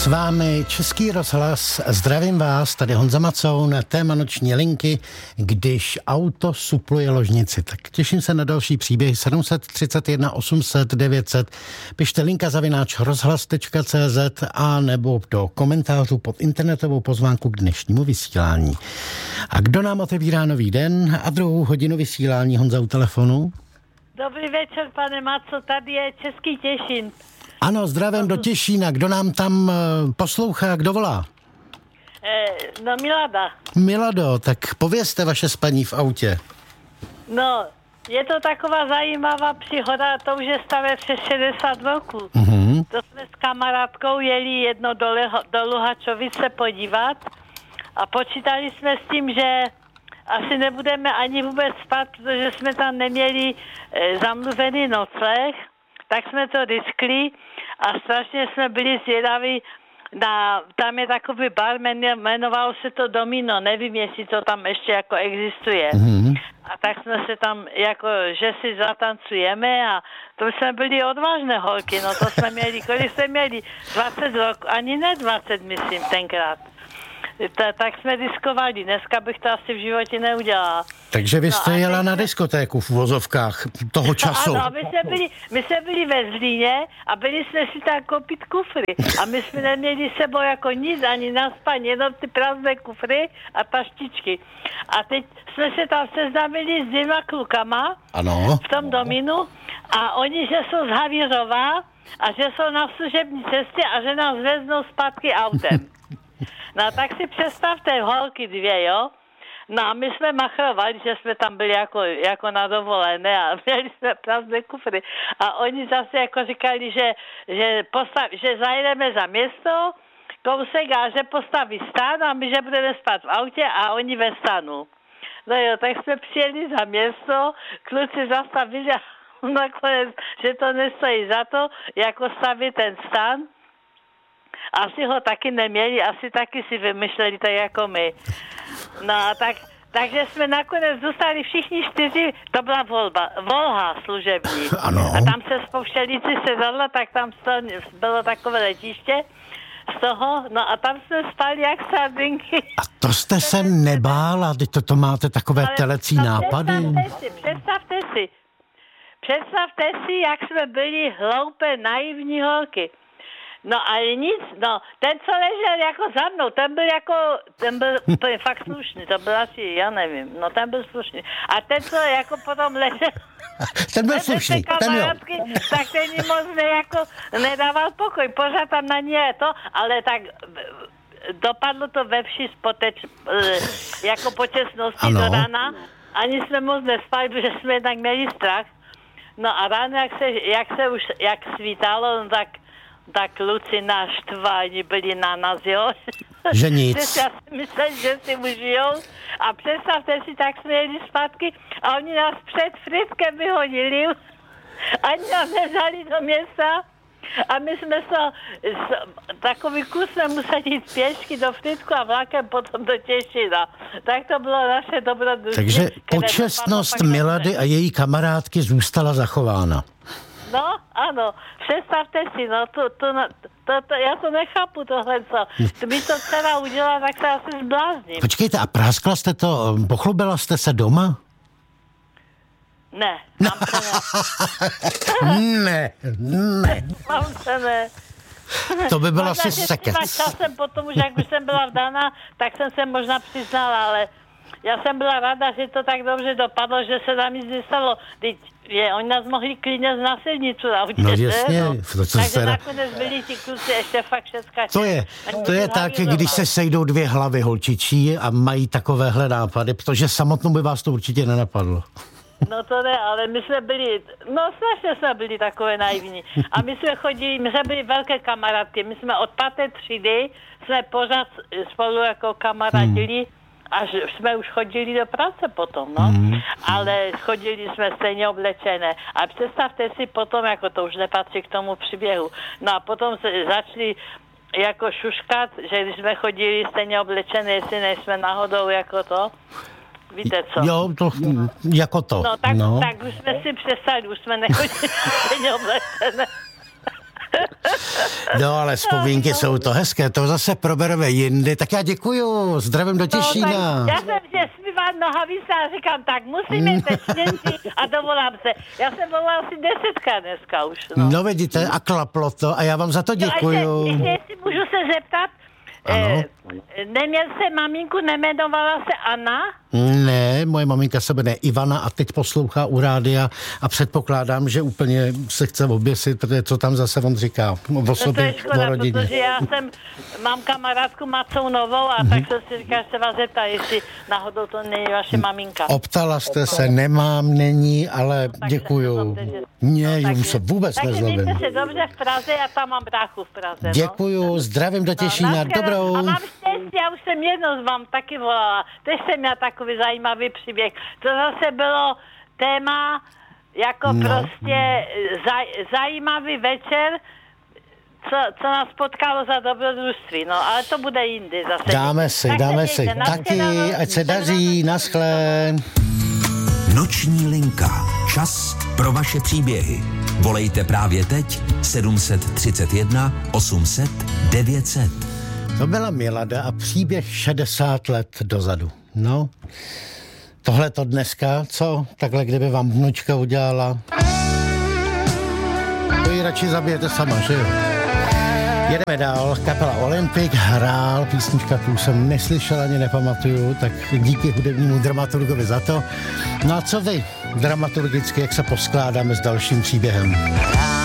S vámi Český rozhlas, zdravím vás, tady Honza Macoun, téma noční linky, když auto supluje ložnici. Tak těším se na další příběh 731 800 900. Pište linka@rozhlas.cz a nebo do komentářů pod internetovou pozvánku k dnešnímu vysílání. A kdo nám otevírá nový den a druhou hodinu vysílání? Honza u telefonu. Dobrý večer, pane Maco, tady je Český Těšín. Ano, zdravím do Těšína. Kdo nám tam poslouchá, kdo volá? No, Milada. Milado, tak povězte vaše spaní v autě. No, je to taková zajímavá příhoda, to už je staré přes 60 roků. To jsme s kamarádkou jeli jedno do Luhačovic se podívat a počítali jsme s tím, že asi nebudeme ani vůbec spát, protože jsme tam neměli zamluvený nocleh, tak jsme to riskli a strašně jsme byli zvědaví. Tam je takový bar, jmenovalo se to Domino, nevím, jestli to tam ještě jako existuje. A tak jsme se tam, jako, že si zatancujeme a to jsme byli odvážné holky, no to jsme měli, kolik jsme měli? 20 roků, ani ne 20, myslím, tenkrát. Tak jsme diskovali, dneska bych to asi v životě neudělala. Takže vy jste jela na diskotéku v uvozovkách toho času. Ano, my jsme byli ve Zlíně a byli jsme si tam koupit kufry. A my jsme neměli sebou jako nic, ani na spaní, jenom ty prázdné kufry a taštičky. A teď jsme se tam seznámili s 2 klukama, ano, v tom Dominu a oni, že jsou z Havířova a že jsou na služební cestě a že nás veznou zpátky autem. No tak si představte, holky 2, jo? No a my jsme machrovali, že jsme tam byli jako na dovolené a měli jsme prázdné kufry. A oni zase jako říkali, že zajedeme za město, kousek a že postaví stan a my, že budeme spát v autě a oni ve stanu. No jo, tak jsme přijeli za město, kluci zastavili a nakonec, že to nestojí za to, jako stavit ten stan. Asi ho taky neměli, asi taky si vymyšleli tak jako my. No a takže jsme nakonec dostali všichni 4, to byla Volha služební. Ano. A tam se spouštělíci sedadla, tak tam bylo takové letiště z toho, no a tam jsme spali jak sardinky. A to jste se nebála, teď to máte takové telecí nápady. Představte si, jak jsme byli hloupé, naivní holky. No ale nic, no, ten, co ležel jako za mnou, ten byl fakt slušný, to byl asi, já nevím, no ten byl slušný. A ten, co jako potom ležel, ten byl slušný, ten jo. Tak ten jí moc nedával pokoj, pořád tam na ní je to, ale tak dopadlo to ve vši jako počestnosti do rána, ani jsme moc nespali, protože jsme jednak měli strach. No a ráno, jak svítalo, no tak kluci naštváni byli na nás, jo. Že nic. Já si myslel, že si užijou. A představte si, tak jsme jeli zpátky a oni nás před Fritkem vyhodili. Ani nás nevzali do města. A my jsme takový kus jsme museli jít pěšky do Fritku a vlakem potom do Těšína. Tak to bylo naše dobrodružství. Takže počestnost Milady a její kamarádky zůstala zachována. No, ano, představte si, no, já to nechápu tohle, co. Kdyby to dcera udělala, tak se asi zblázním. Počkejte, a práskla jste to, pochlubila jste se doma? Ne, tam se ne. Tam se ne. To by byl asi sekec. Časem potom, už jak už jsem byla vdána, tak jsem se možná přiznala, ale já jsem byla ráda, že to tak dobře dopadlo, že se nám nic nestalo. Oni nás mohli klidně z násilnicu naučit. No jasně. No. Takže nakonec byli ti kluci ještě fakt všecka. To je tak, když se sejdou 2 hlavy holčičí a mají takovéhle nápady, protože samotnou by vás to určitě nenapadlo. No to ne, ale my jsme byli, strašně jsme byli takové naivní. A my jsme byli velké kamarádky. My jsme od 5. třídy jsme pořád spolu jako kamarádili. Až jsme už chodili do práce potom, no. Ale chodili jsme stejně oblečené. A představte si potom, jako to už nepatří k tomu příběhu. No a potom se začali jako šuškat, že když jsme chodili stejně oblečené, jestli nejsme náhodou jako to. Víte co? Jo, to jako to. No tak už jsme si přestali, už jsme nechodili stejně oblečené. No, ale vzpomínky jsou to hezké, to zase probereme jindy. Tak já děkuju, zdravím do Těšína. No, já jsem tě zpívat nohavice a říkám, tak musíme tečněnci a dovolám se. Já jsem volala asi 10krát dneska už. No vidíte, a klaplo to a já vám za to děkuju. Ještě jestli můžu se zeptat, neměl se maminku, nejmenovala se Anna? Ne, moje maminka se jmenuje Ivana a teď poslouchá u rádia a předpokládám, že úplně se chce oběsit, protože co tam zase on říká o sobě, to je škoda, o rodině. Protože mám kamarádku Macounovou a tak jsem si říkal, že se vás zeptá, jestli náhodou to není vaše maminka. Optala jste se, nemám, není, ale no, děkuju. Ne, už se vůbec nezlobím. Takže mějte se dobře v Praze, já tam mám bráchu v Praze. Děkuju, zdravím do Těšína, dobrou. A mám štěstí, já už jsem jednou vám taky volala. Teď jsem měla takový zajímavý příběh. To zase bylo téma jako prostě zajímavý večer, co nás potkalo za dobrodružství. No, ale to bude jindy zase. Dáme si. Taky, ať se daří, naschle. Noční linka. Čas pro vaše příběhy. Volejte právě teď 731 800 900. To byla Milada a příběh 60 let dozadu. No, tohle to dneska, co? Takhle, kdyby vám vnučka udělala. To ji radši zabijete sama, že jo? Jedeme dál, kapela Olympik hrál písnička, kterou jsem neslyšel ani nepamatuju, tak díky hudebnímu dramaturgovi za to. No a co vy dramaturgicky, jak se poskládáme s dalším příběhem?